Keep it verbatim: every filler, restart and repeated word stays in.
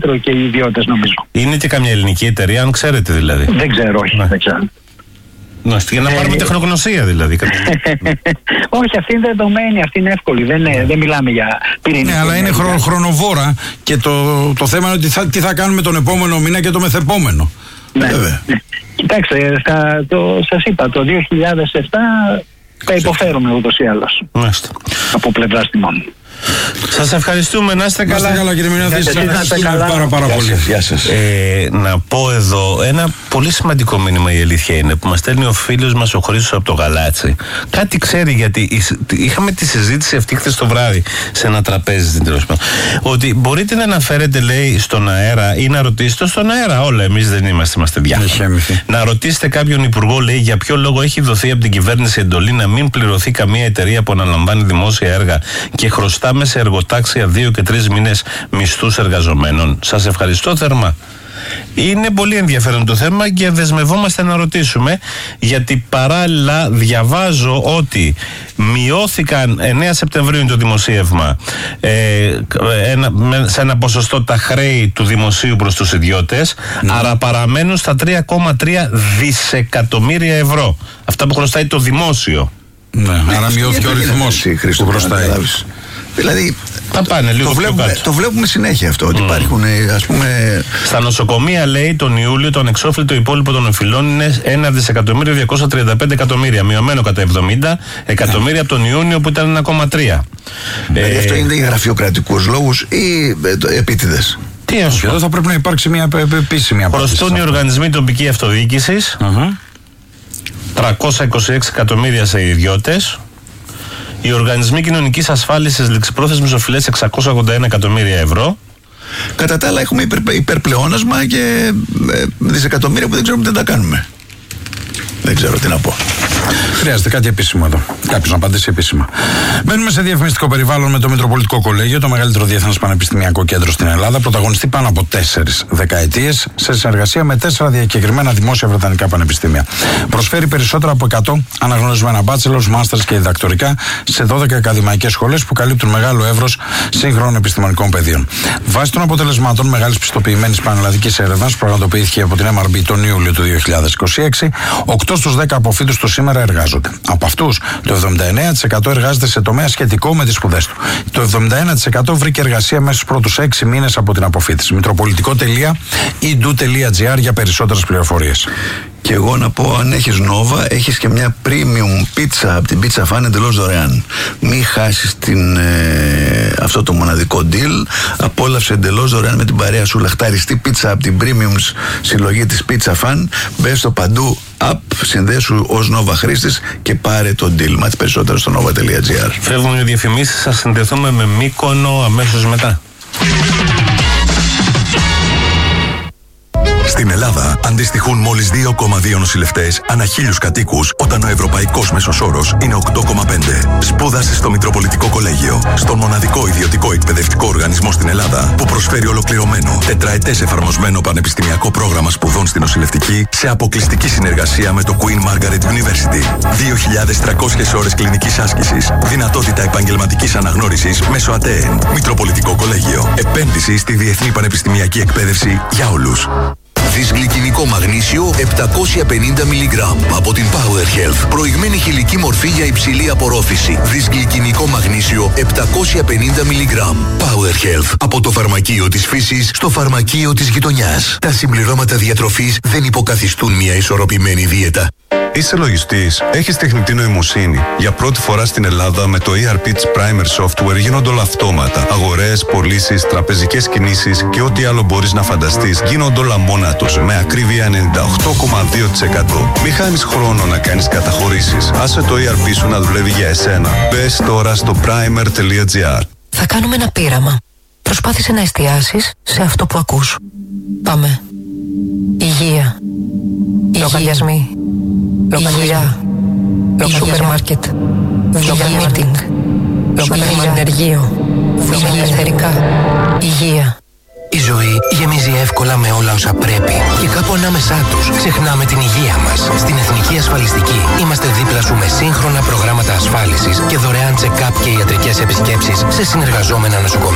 περισσότερο και οι ιδιώτες, νομίζω. Είναι και καμιά ελληνική εταιρεία, αν ξέρετε δηλαδή? Δεν ξέρω, όχι, ναι. δεν ξέρω. Να, για να πάρουμε ε, τεχνογνωσία δηλαδή. Όχι, αυτή είναι δεδομένη, αυτή είναι εύκολη. Δεν, ναι. δεν μιλάμε για πυρηνική. Ναι, αλλά είναι χρο, χρονοβόρα και το, το θέμα είναι ότι θα, τι θα κάνουμε τον επόμενο μήνα και το μεθεπόμενο. Ναι. ναι. Κοιτάξτε, θα, το, σας είπα, το δύο χιλιάδες επτά θα υποφέρουμε ούτως ή άλλως. Μάλιστα. Από πλευράς τιμών. Σας ευχαριστούμε, να είστε καλά. Να είστε καλά, κύριε Μινώδη, σας ευχαριστούμε πάρα, πάρα πολύ. Γεια σας. Ε, να πω εδώ ένα πολύ σημαντικό μήνυμα, η αλήθεια είναι, που μας στέλνει ο φίλος μας ο Χρήστος από το Γαλάτσι. Κάτι ξέρει, γιατί είχαμε τη συζήτηση αυτή χθες το βράδυ σε ένα τραπέζι, τέλος πάντων, ότι μπορείτε να αναφέρετε, λέει, στον αέρα ή να ρωτήσετε στον αέρα, όλα εμείς δεν είμαστε, είμαστε διάφοροι. Να ρωτήσετε κάποιον υπουργό, λέει, για ποιο λόγο έχει δοθεί από την κυβέρνηση εντολή να μην πληρωθεί καμία εταιρεία που αναλαμβάνει δημόσια έργα και χρωστά σε εργοτάξια δύο και τρεις μήνες μισθούς εργαζομένων. Σας ευχαριστώ θερμά. Είναι πολύ ενδιαφέρον το θέμα και δεσμευόμαστε να ρωτήσουμε, γιατί παράλληλα διαβάζω ότι μειώθηκαν εννέα Σεπτεμβρίου είναι το δημοσίευμα ε, ένα, σε ένα ποσοστό τα χρέη του δημοσίου προς τους ιδιώτες, ναι. άρα παραμένουν στα τρία κόμμα τρία δισεκατομμύρια ευρώ. Αυτά που χρωστάει το δημόσιο. Ναι, άρα μειώθηκε ο ρυθμός που χρωστάει. Δηλαδή, θα πάνε λίγο το, βλέπουμε, το βλέπουμε συνέχεια αυτό, ότι mm. υπάρχουν, ας πούμε... Στα νοσοκομεία, λέει, τον Ιούλιο το ανεξόφλητο υπόλοιπο των οφειλών είναι ένα δισεκατομμύριο διακόσια τριάντα πέντε εκατομμύρια, μειωμένο κατά εβδομήντα εκατομμύρια yeah. από τον Ιούνιο που ήταν ένα κόμμα τρία. Δηλαδή ε, αυτό είναι για γραφειοκρατικούς λόγους ή ε, επίτηδες? Τι ας πω. Εδώ θα πρέπει να υπάρξει μια επίσημη απάντηση. Προστούν οι οργανισμοί τοπική αυτοδιοίκησης, uh-huh. τριακόσια είκοσι έξι εκατομμύρια σε ιδιώτες. Οι οργανισμοί κοινωνικής ασφάλισης ληξιπρόθεσμες οφειλές εξακόσια ογδόντα ένα εκατομμύρια ευρώ. Κατά τα άλλα έχουμε υπερ, υπερπλεόνασμα και ε, δισεκατομμύρια που δεν ξέρουμε τι τα κάνουμε. Δεν ξέρω τι να πω. Χρειάζεται κάτι επίσημο εδώ. Κάποιος να απαντήσει επίσημα. Μένουμε σε διαφημιστικό περιβάλλον με το Μητροπολιτικό Κολέγιο, το μεγαλύτερο διεθνές πανεπιστημιακό κέντρο στην Ελλάδα. Πρωταγωνιστεί πάνω από τέσσερις δεκαετίες σε συνεργασία με τέσσερα διακεκριμένα δημόσια βρετανικά πανεπιστήμια. Προσφέρει περισσότερα από εκατό αναγνωρισμένα bachelors, masters και διδακτορικά σε δώδεκα ακαδημαϊκές σχολές που καλύπτουν μεγάλο εύρος σύγχρονων επιστημονικών πεδίων. Βάσει των αποτελεσμάτων μεγάλης πιστοποιημένης πανελλαδικής έρευνας, πραγματοποιήθηκε από την εμ αρ μπι τον Ιούλιο του δύο χιλιάδες είκοσι έξι, οκτώ στους δέκα αποφύτους του σήμερα εργάζονται. Από αυτούς, το εβδομήντα εννέα τοις εκατό εργάζεται σε τομέα σχετικό με τις σπουδές του. Το εβδομήντα ένα τοις εκατό βρήκε εργασία μέσα στους πρώτους έξι μήνες από την αποφύτιση. Μητροπολιτικό τελεία ι ντου τελεία τζι άρ για περισσότερες πληροφορίες. Και εγώ να πω, αν έχεις Nova, έχεις και μια premium πίτσα από την Pizza Fan εντελώς δωρεάν. Μην χάσεις την, ε, αυτό το μοναδικό deal. Απόλαυσε εντελώς δωρεάν με την παρέα σου λαχταριστή πίτσα από την premium συλλογή της Pizza Fan. Μπες στο παντού app, συνδέσου ως Nova χρήστης και πάρε το deal. Μάτς περισσότερο στο nova τελεία τζι άρ. Φεύγουν οι διαφημίσεις, θα συνδεθούμε με Μύκονο αμέσως μετά. Στην Ελλάδα αντιστοιχούν μόλις δύο κόμμα δύο νοσηλευτές ανά χίλιους κατοίκους, όταν ο ευρωπαϊκός μέσος όρος είναι οκτώ κόμμα πέντε. Σπούδασε στο Μητροπολιτικό Κολέγιο, στον μοναδικό ιδιωτικό εκπαιδευτικό οργανισμό στην Ελλάδα που προσφέρει ολοκληρωμένο, τετραετές εφαρμοσμένο πανεπιστημιακό πρόγραμμα σπουδών στη νοσηλευτική σε αποκλειστική συνεργασία με το Queen Margaret University. δύο χιλιάδες τριακόσιες ώρες κλινικής άσκησης, δυνατότητα επαγγελματικής αναγνώρισης μέσω ΑΤΕΕΝ. Μητροπολιτικό Κολέγιο. Επένδυση στη διεθνή πανεπιστημιακή εκπαίδευση για όλους. Δυσγλυκινικό μαγνήσιο επτακόσια πενήντα μιλιγκράμμ από την Power Health. Προηγμένη χηλική μορφή για υψηλή απορρόφηση. Δυσγλυκινικό μαγνήσιο επτακόσια πενήντα μιλιγκράμμ. Power Health. Από το φαρμακείο της φύσης στο φαρμακείο της γειτονιάς. Τα συμπληρώματα διατροφής δεν υποκαθιστούν μια ισορροπημένη δίαιτα. Είσαι λογιστής, έχεις τεχνητή νοημοσύνη. Για πρώτη φορά στην Ελλάδα με το ι αρ πι της Primer Software γίνονται όλα αυτόματα. Αγορές, πωλήσεις, τραπεζικές κινήσεις και ό,τι άλλο μπορείς να φανταστείς γίνονται όλα μόνα τους με ακρίβεια ενενήντα οκτώ κόμμα δύο τοις εκατό. Μη χάνεις χρόνο να κάνεις καταχωρήσεις. Άσε το ι αρ πι σου να δουλεύει για εσένα. Μπες τώρα στο primer τελεία τζι άρ. Θα κάνουμε ένα πείραμα. Προσπάθησε να εστιάσεις σε αυτό που ακούς. Πάμε. Υγεία. Λογαριασμοί. Λογαριασμοί. Σούπερ μάρκετ. Δουλειά meeting. Λογαριασμό ενεργείο. Δουλειά εθερικά. Υγεία. Η ζωή γεμίζει εύκολα με όλα όσα πρέπει. Και κάπου ανάμεσά τους ξεχνάμε την υγεία μας. Στην Εθνική Ασφαλιστική είμαστε δίπλα σου με σύγχρονα προγράμματα ασφάλισης και δωρεάν check-up και ιατρικές επισκέψεις σε συνεργαζόμενα νοσοκομεία.